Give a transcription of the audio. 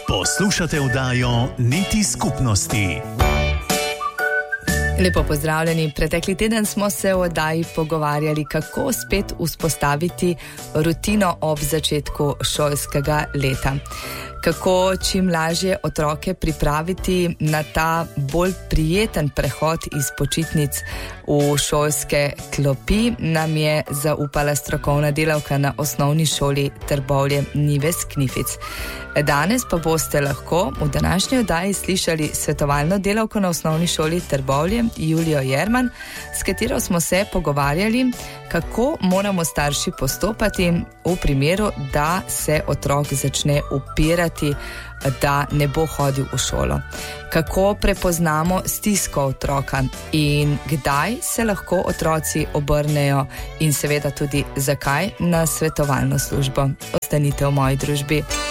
Poslušate oddajo Niti skupnosti. Lepo pozdravljeni. Pretekli teden smo se v oddaji pogovarjali, kako spet vzpostaviti rutino ob začetku šolskega leta. Kako čim lažje otroke pripraviti na ta bolj prijeten prehod iz počitnic v šolske klopi, nam je zaupala strokovna delavka na osnovni šoli Trbovlje Nives Knific. Danes pa boste lahko v današnji oddaji slišali svetovalno delavko na osnovni šoli Trbovlje, Julijo Jerman, s katero smo se pogovarjali, kako moramo starši postopati v primeru, da se otrok začne upirati, da ne bo hodil v šolo. Kako prepoznamo stisko otroka in kdaj se lahko otroci obrnejo in seveda tudi zakaj na svetovalno službo. Ostanite v moji družbi.